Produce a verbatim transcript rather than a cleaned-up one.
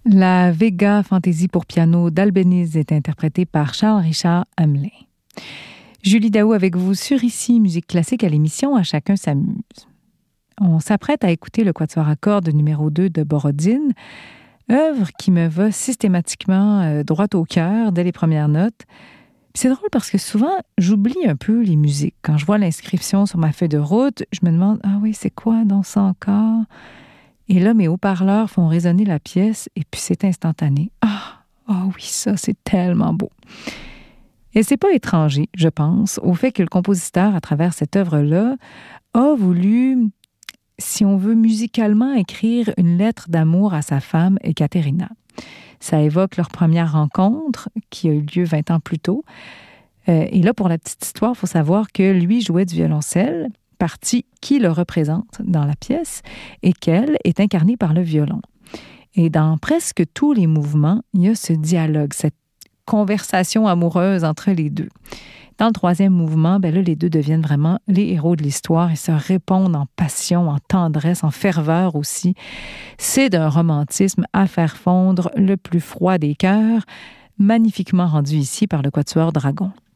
La Vega Fantaisie pour piano d'Albéniz est interprétée par Charles-Richard Hamelin. Julie Daou avec vous sur Ici Musique Classique à l'émission À chacun s'amuse. On s'apprête à écouter le quatuor à cordes numéro deux de Borodine, œuvre qui me va systématiquement euh, droit au cœur dès les premières notes. Puis c'est drôle parce que souvent, j'oublie un peu les musiques. Quand je vois l'inscription sur ma feuille de route, je me demande « Ah oui, c'est quoi dans ça encore ?» Et là, mes haut-parleurs font résonner la pièce et puis c'est instantané. Ah, ah oui, ça, c'est tellement beau. Et c'est pas étranger, je pense, au fait que le compositeur, à travers cette œuvre-là, a voulu, si on veut musicalement, écrire une lettre d'amour à sa femme, Ekaterina. Ça évoque leur première rencontre, qui a eu lieu vingt ans plus tôt. Euh, et là, pour la petite histoire, il faut savoir que lui jouait du violoncelle, partie qui le représente dans la pièce, et qu'elle est incarnée par le violon. Et dans presque tous les mouvements, il y a ce dialogue, cette conversation amoureuse entre les deux. Dans le troisième mouvement, ben là, les deux deviennent vraiment les héros de l'histoire et se répondent en passion, en tendresse, en ferveur aussi. C'est d'un romantisme à faire fondre le plus froid des cœurs, magnifiquement rendu ici par le quatuor Dragon.